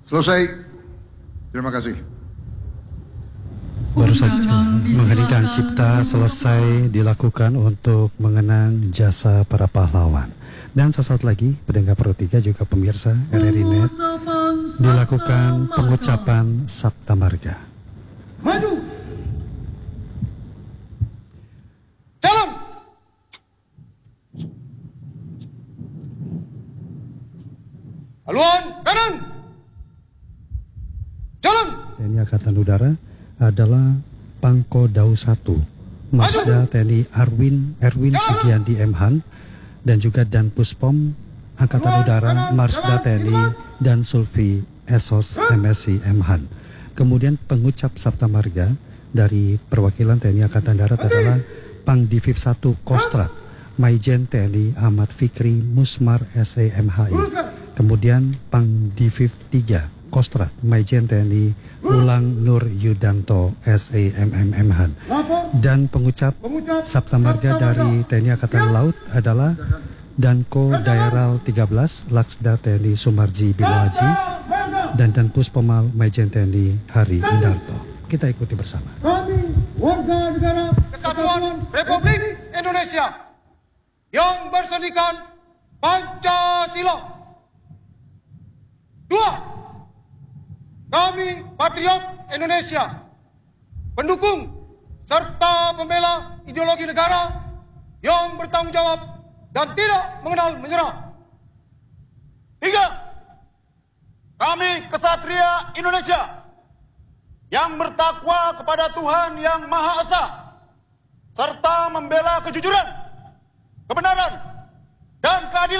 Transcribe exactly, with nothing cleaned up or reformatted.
Selesai. Terima kasih. Baru saja mengheningkan cipta selesai dilakukan untuk mengenang jasa para pahlawan. Dan sesaat lagi, pendengar Pro tiga juga pemirsa R R I Net, dilakukan pengucapan Sabta Marga. Maju! Jalan! Haluan kanan! Jalan! T N I Angkatan Udara adalah Pangkodau satu, Marsda T N I Arwin Erwin Sugianti M Han, dan juga Dan Puspom Angkatan Udara Marsda T N I dan Sulfi Esos M Si M Han. Kemudian pengucap Sabta Marga dari perwakilan T N I Angkatan Darat adalah Pangdiviv satu Kostrat Maijen T N I Ahmad Fikri Musmar S E M H I. Kemudian Pangdiviv tiga Kostrat Maijen T N I Ulang Nur Yudanto S E M M M Han. Dan pengucap Sabta Marga dari T N I Angkatan Laut adalah Danko Daeral tiga belas Laksda T N I Sumarji Bimo Haji dan Dan Puspomal Maijen T N I Hari Indarto. Kita ikuti bersama. Kami warga negara Kesatuan Republik Indonesia yang bersandingkan Pancasila. Dua, kami patriot Indonesia, pendukung serta pembela ideologi negara yang bertanggung jawab dan tidak mengenal menyerah. Tiga, kami kesatria Indonesia yang bertakwa kepada Tuhan Yang Maha Esa serta membela kejujuran, kebenaran, dan keadilan.